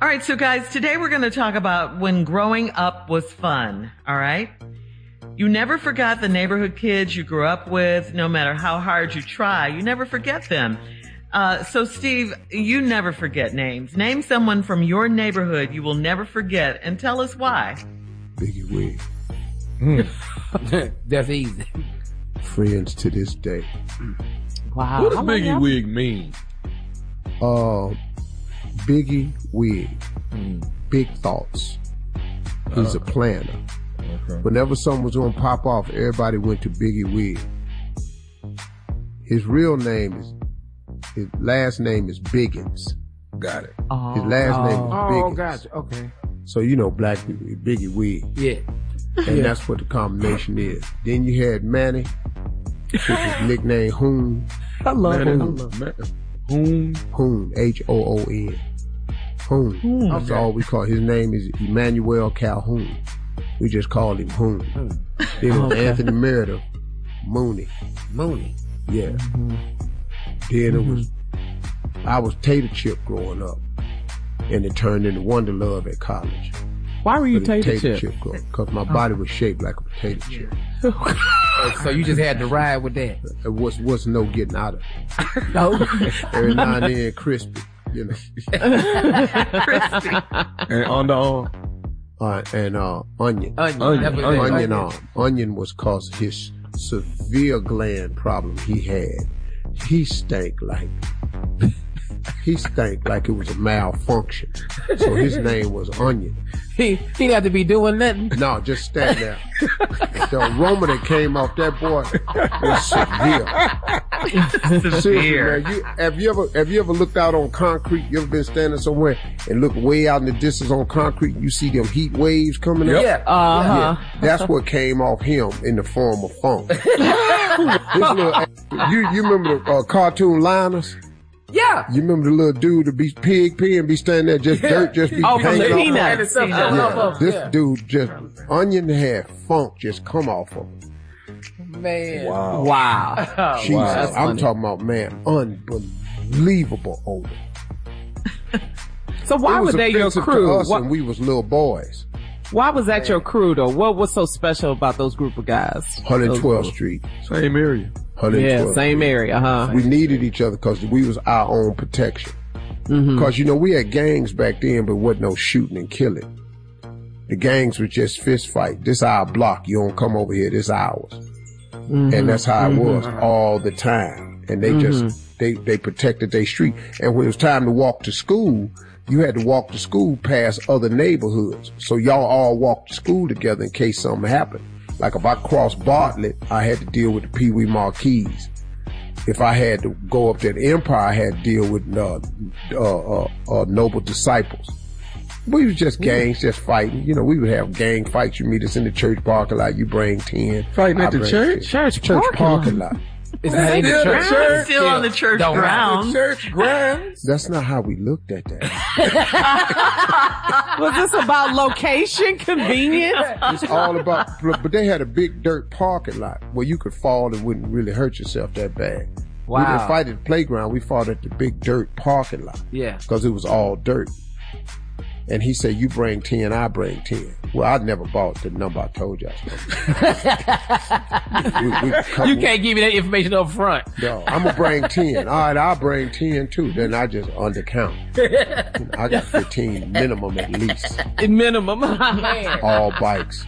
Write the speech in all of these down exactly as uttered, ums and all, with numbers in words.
All right, so guys, today we're going to talk about when growing up was fun, all right? You never forgot the neighborhood kids you grew up with, no matter how hard you try. You never forget them. Uh, so Steve, you never forget names. Name someone from your neighborhood you will never forget and tell us why. Biggie Wig. Mm. That's easy. Friends to this day. Wow. What does Biggie Wig mean? Uh, Biggie Wig. Mm. Big thoughts. He's uh, a planner. Okay. Whenever something was going to pop off, everybody went to Biggie Wig. His real name is, his last name is Biggins. Got it. Oh. His last oh. name is Biggins. Oh, gotcha. Okay. So, you know, black people, Biggie Wig. Yeah. And yeah. that's what the combination is. Then you had Manny, which is nicknamed Hoon. I love Manny, Hoon. Hoon. Hoon, H O O N. Hoon. Hoon. That's Okay. all we call his name is Emmanuel Calhoun. We just called him Hoon. Hoon. Then it was Okay. Anthony Meredith, Mooney. Mooney. Yeah. Mm-hmm. Then it was, I was Tater Chip growing up. And it turned into Wonder Love at college. Why were you But it was tater chip? growing because my body was shaped like a potato chip. So you just had to ride with that. There was, was no getting out of it. No. Every now and then, crispy, you know. Crispy. And on the arm. Uh, and uh, onion. Onion. Onion, That was onion, it. onion arm. Onion was cause his severe gland problem he had. He stank like, he stank like it was a malfunction. So his name was Onion. He, he didn't have to be doing nothing. No, just stand there. The aroma that came off that boy was severe. Seriously, Severe. man, you, have you ever have you ever looked out on concrete? You ever been standing somewhere and look way out in the distance on concrete and you see them heat waves coming up? Yeah. Uh-huh. Yeah, that's what came off him in the form of funk. This little, you you remember the uh, cartoon Liners? Yeah. You remember the little dude to be pig pig and be standing there just Yeah. dirt just be Oh, from hanging the off? Peanuts. And stuff Yeah. coming off Yeah, of- this yeah. dude just Onion had funk just come off of him. Man. Wow. Wow. Oh, Jesus, wow. That's I'm funny. talking about, man, unbelievable odor. So why it was were they your offensive crew? to us Why, when we was little boys. why was that your crew though? What was so special about those group of guys? one Those twelfth group- Street. Same area. one Yeah, twelfth same Street. area, huh? We needed each other because we was our own protection. Mm-hmm. Because, you know, we had gangs back then, but wasn't no shooting and killing. The gangs was just fist fight. This our block. You don't come over here. This ours. Mm-hmm. And that's how it was all the time. And they just, they, they protected their street. And when it was time to walk to school, you had to walk to school past other neighborhoods. So y'all all walked to school together in case something happened. Like if I crossed Bartlett, I had to deal with the Pee Wee Marquis. If I had to go up to the Empire, I had to deal with uh, uh, uh, uh, Noble Disciples. We was just gangs, just fighting. You know, we would have gang fights. You meet us in the church parking lot. You bring ten. Fighting I at the bring church? ten. Church Church parking parking lot. Is that in the Still- church? Church? Still on the church Don't grounds. have the church grounds. That's not how we looked at that. Was this about location, convenience? It's all about, but they had a big dirt parking lot where you could fall and wouldn't really hurt yourself that bad. We Wow. didn't fight at the playground. We fought at the big dirt parking lot. Yeah. Because it was all dirt. And he said, you bring ten, I bring ten. Well, I never bought the number I told you I was we, we couple, You can't give me that information up front. No, I'm going to bring ten. All right, I'll bring ten too. Then I just undercount. I got fifteen minimum at least. Minimum. Man. All bikes.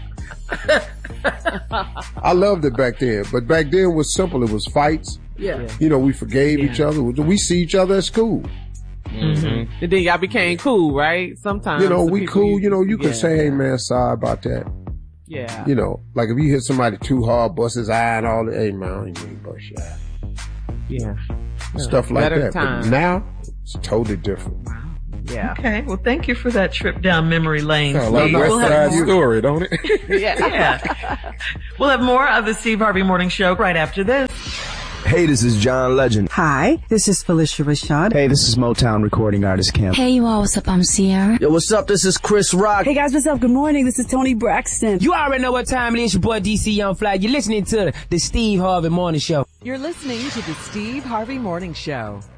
I loved it back then. But back then it was simple. It was fights. Yeah. You know, we forgave each other. We see each other at school. Mm-hmm. And then y'all became cool, right? Sometimes. You know, the we people cool. You know, you can yeah. say, hey man, sorry about that. Yeah. You know, like if you hit somebody too hard, bust his eye and all that, hey man, I ain't mean to bust your eye. Yeah. Stuff like Better that. times. But now, it's totally different. Yeah. Okay, well, thank you for that trip down memory lane. Sound like Steve. West We'll have Side more- Story, don't it? Yeah. Yeah. We'll have more of the Steve Harvey Morning Show right after this. Hey, this is John Legend. Hi, this is Felicia Rashad. Hey, this is Motown recording artist Kim. Hey, you all, what's up? I'm Sierra. Yo, what's up? This is Chris Rock. Hey guys, what's up? Good morning. This is Tony Braxton. You already know what time it is. Your boy D C Young Fly. You're listening to the Steve Harvey Morning Show. You're listening to the Steve Harvey Morning Show.